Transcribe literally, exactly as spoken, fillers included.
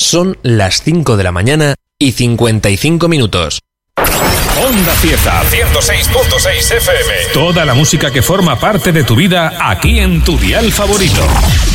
Son las cinco de la mañana y cincuenta y cinco minutos. Onda Cieza, ciento seis punto seis F M. Toda la música que forma parte de tu vida aquí en tu dial favorito.